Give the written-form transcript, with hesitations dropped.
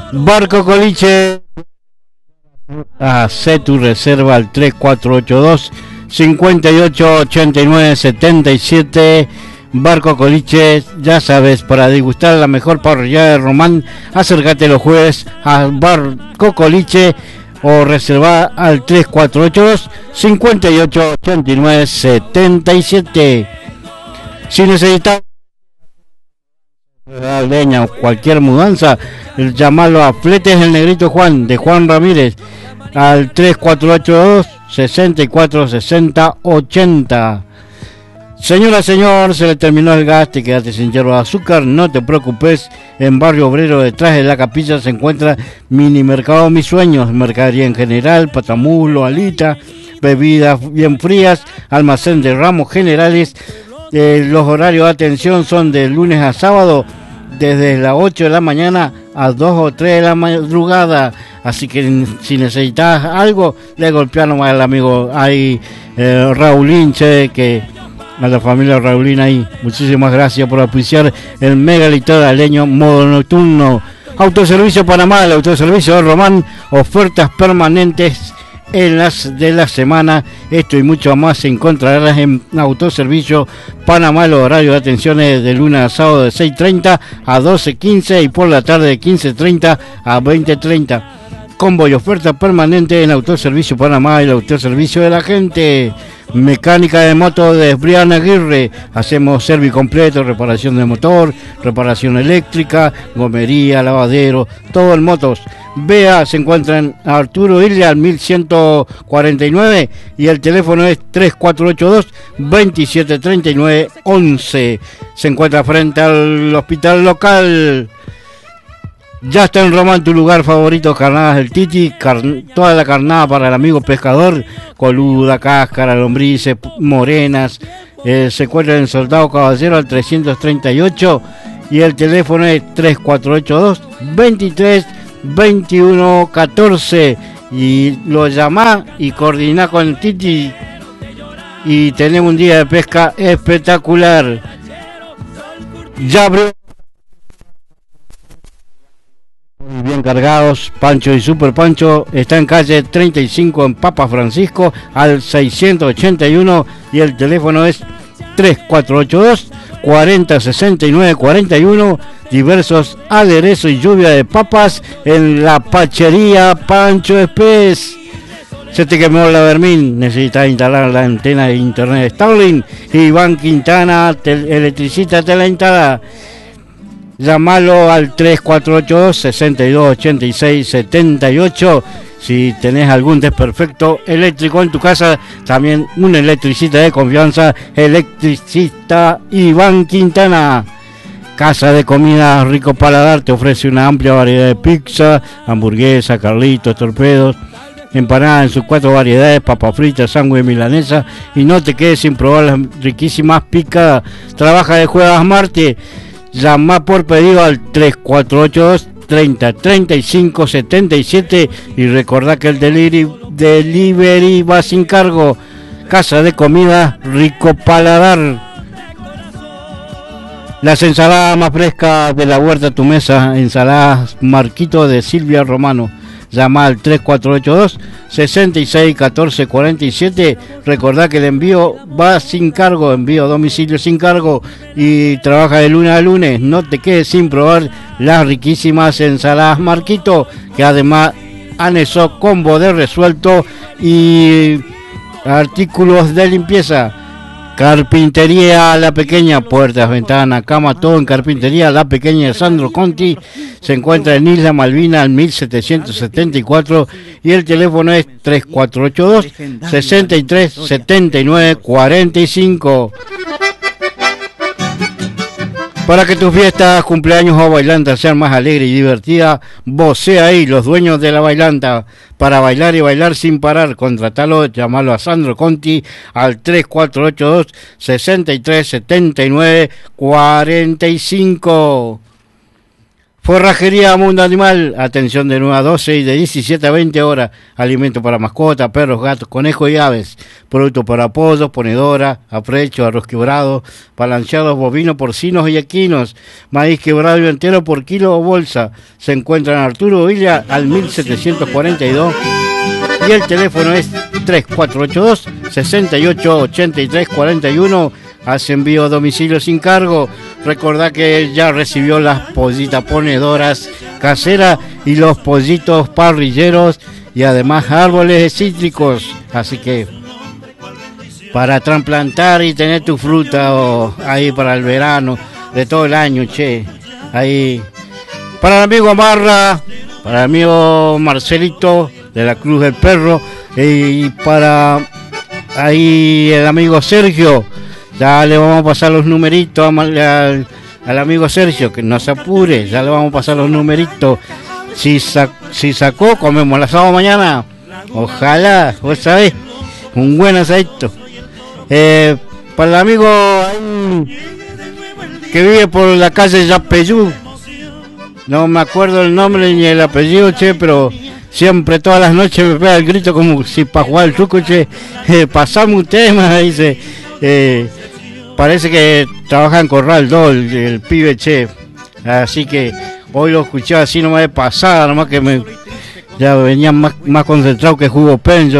Barco Coliche, hacé tu reserva al 3482 588977. Barco Coliche, ya sabes, para degustar la mejor parrillada de Román, acércate los jueves a Barco Coliche o reserva al 3482 588977. Si necesitas leña o cualquier mudanza, llamalo a Fletes El Negrito Juan, de Juan Ramírez, al 3482 646080. Señora, señor, se le terminó el gas, te quedaste sin hierro de azúcar, no te preocupes, en Barrio Obrero, detrás de la capilla, se encuentra Mini Mercado Mis Sueños, mercadería en general, patamulo, alita, bebidas bien frías, almacén de ramos generales. Los horarios de atención son de lunes a sábado, desde las 8 de la mañana a 2 o 3 de la madrugada. Así que si necesitas algo, le golpea nomás al amigo ahí, Raulín, que a la familia Raulín ahí. Muchísimas gracias por auspiciar el megalitadaleño modo nocturno. Autoservicio Panamá, el autoservicio de Román, ofertas permanentes en las de la semana. Esto y mucho más encontrarás en Autoservicio Panamá. Los horarios de atención es de lunes a sábado de 6:30 a 12:15 y por la tarde de 15:30 a 20:30. Combo y oferta permanente en Autoservicio Panamá, el autoservicio de la gente. Mecánica de moto de Brian Aguirre. Hacemos servicompleto, reparación de motor, reparación eléctrica, gomería, lavadero, todo en motos. Vea, se encuentra en Arturo Illia, al 1149, y el teléfono es 3482-2739-11. Se encuentra frente al hospital local. Ya está en Román tu lugar favorito, Carnadas del Titi, toda la carnada para el amigo pescador, coluda, cáscara, lombrices, morenas. Se encuentra en Soldado Caballero al 338 y el teléfono es 3482-232114 y lo llamá y coordiná con el Titi y tenemos un día de pesca espectacular. Ya abrió. Bien cargados, Pancho y Super Pancho está en calle 35 en Papa Francisco al 681 y el teléfono es 3482 4069 41. Diversos aderezos y lluvia de papas en la pachería Pancho Espés. Se te quemó la Vermín, necesitas instalar la antena de internet Starlink. Iván Quintana, electricista, te la instala. Llámalo al 3482-6286-78. Si tenés algún desperfecto eléctrico en tu casa, también un electricista de confianza, electricista Iván Quintana. Casa de Comida Rico Paladar te ofrece una amplia variedad de pizza, hamburguesa, carlitos, torpedos, empanadas en sus 4 variedades, papas fritas, sándwich milanesa, y no te quedes sin probar las riquísimas picadas. Trabaja de jueves a martes. Llama por pedido al 3482 30 35 77 y recordá que el delivery va sin cargo. Casa de Comida Rico Paladar. Las ensaladas más frescas de la huerta a tu mesa, ensaladas Marquito de Silvia Romano. Llama al 3482 66 14 47. Recordá que el envío va sin cargo, envío a domicilio sin cargo y trabaja de lunes a lunes. No te quedes sin probar las riquísimas ensaladas Marquito, que además anexó combo de resuelto y artículos de limpieza. Carpintería La Pequeña, puertas, ventanas, cama, todo en Carpintería La Pequeña de Sandro Conti. Se encuentra en Isla Malvina al 1774 y el teléfono es 3482 63 79 45. Para que tus fiestas, cumpleaños o bailantas sean más alegres y divertidas, vocea ahí, los dueños de la bailanta. Para bailar y bailar sin parar, contratalo, llamalo a Sandro Conti al 3482 63 79 45. Forrajería Mundo Animal, atención de 9 a 12 y de 17 a 20 horas. Alimento para mascotas, perros, gatos, conejos y aves. Productos para pollos, ponedora, aprecho, arroz quebrado, balanceados bovinos, porcinos y equinos. Maíz quebrado y entero por kilo o bolsa. Se encuentra en Arturo Villa al 1742. Y el teléfono es 3482-688341. Hace envío a domicilio sin cargo. Recordá que ya recibió las pollitas ponedoras caseras y los pollitos parrilleros y además árboles cítricos. Así que para trasplantar y tener tu fruta ahí para el verano de todo el año, che. Ahí para el amigo Marra, para el amigo Marcelito de la Cruz del Perro y para ahí el amigo Sergio. Ya le vamos a pasar los numeritos al amigo Sergio, que no se apure, ya le vamos a pasar los numeritos. Si sacó, comemos el asado mañana. Ojalá, vos sabés, un buen asadito. Para el amigo que vive por la calle Yapeyú, no me acuerdo el nombre ni el apellido, che, pero siempre todas las noches me pega el grito como si para jugar el truco, che. Pasame un tema, dice. Parece que trabaja en Corral 2 el pibe, che. Así que hoy lo escuché así nomás de pasada, nomás que ya venía más concentrado que jugo penjo.